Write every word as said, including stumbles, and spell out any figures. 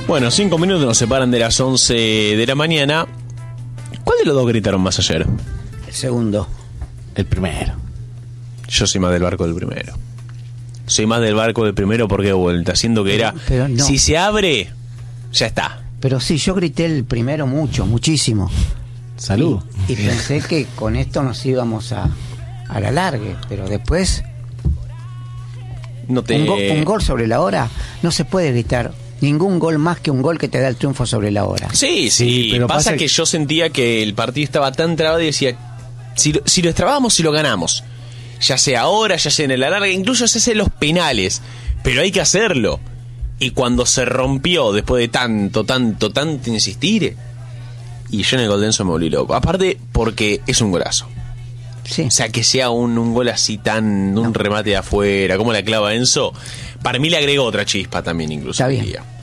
Bueno, cinco minutos nos separan de las once de la mañana. ¿Cuál de los dos gritaron más ayer? El segundo. El primero. Yo soy más del barco del primero. Soy más del barco del primero porque de vuelta, siendo que era... Pero no. Si se abre, ya está. Pero sí, yo grité el primero mucho, muchísimo. Salud. Y, y pensé que con esto nos íbamos a, a la largue, pero después... No te... un, go, un gol sobre la hora, no se puede gritar ningún gol más que un gol que te da el triunfo sobre la hora. Sí, sí, Sí, pero pasa, pasa que... que yo sentía que el partido estaba tan trabado y decía, si lo, si lo destrabamos, si lo ganamos. Ya sea ahora, ya sea en la larga, incluso se hacen los penales, pero hay que hacerlo. Y cuando se rompió, después de tanto, tanto, tanto insistir, y yo en el gol de Enzo me volví loco. Aparte, porque es un golazo. Sí. O sea, que sea un, un gol así tan, un No. remate de afuera, como la clava Enzo, para mí le agregó otra chispa también, incluso. Está bien. Diría.